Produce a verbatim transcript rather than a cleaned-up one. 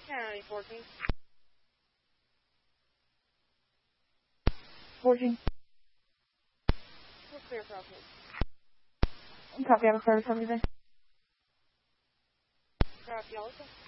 County fourteen. fourteen. We're clear for okay. Copy, I have a service from you there. Copy also.